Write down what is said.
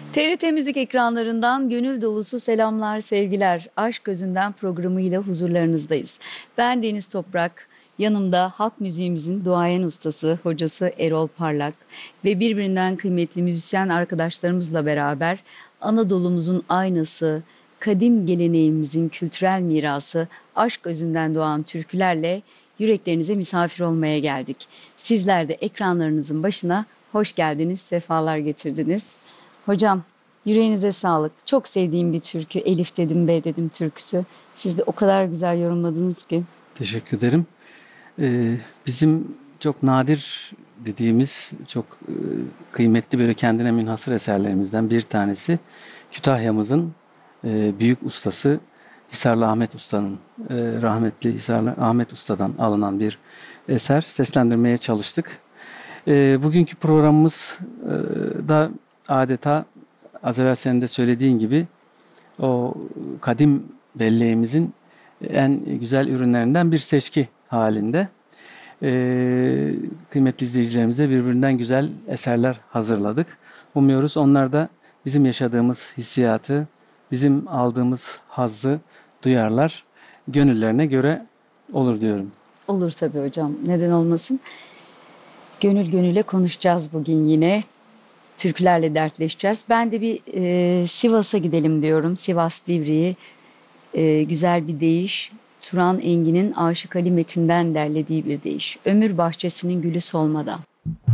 TRT Müzik ekranlarından gönül dolusu selamlar, sevgiler. Aşk Gözünden programıyla huzurlarınızdayız. Ben Deniz Toprak, yanımda halk müziğimizin duayen ustası, hocası Erol Parlak ve birbirinden kıymetli müzisyen arkadaşlarımızla beraber Anadolu'muzun aynası, kadim geleneğimizin kültürel mirası, aşk özünden doğan türkülerle yüreklerinize misafir olmaya geldik. Sizler de ekranlarınızın başına hoş geldiniz, sefalar getirdiniz. Hocam, yüreğinize sağlık. Çok sevdiğim bir türkü. Elif dedim, B dedim türküsü. Siz de o kadar güzel yorumladınız ki. Teşekkür ederim. Bizim çok nadir dediğimiz çok kıymetli böyle kendine münhasır eserlerimizden bir tanesi Kütahya'mızın büyük ustası Hisarlı Ahmet Usta'nın rahmetli Hisarlı Ahmet Usta'dan alınan bir eser seslendirmeye çalıştık. Bugünkü programımız da adeta az evvel senin de söylediğin gibi o kadim belleğimizin en güzel ürünlerinden bir seçki halinde. Kıymetli izleyicilerimize birbirinden güzel eserler hazırladık. Umuyoruz onlar da bizim yaşadığımız hissiyatı, bizim aldığımız hazzı duyarlar. Gönüllerine göre olur diyorum. Olur tabii hocam. Neden olmasın? Gönül gönüle konuşacağız bugün yine. Türkülerle dertleşeceğiz. Ben de bir Sivas'a gidelim diyorum. Sivas Divriği. Güzel bir deyiş. Turan Engin'in Aşık Ali Metin'den derlediği bir deyiş. Ömür bahçesinin gülü solmadan.